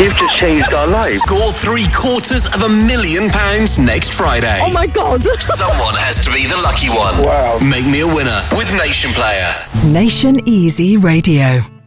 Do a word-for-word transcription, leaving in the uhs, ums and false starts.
You've just changed our lives. Score three quarters of a million pounds next Friday. Oh my God. Someone has to be the lucky one. Wow. Make me a winner with Nation Player. Nation Easy Radio.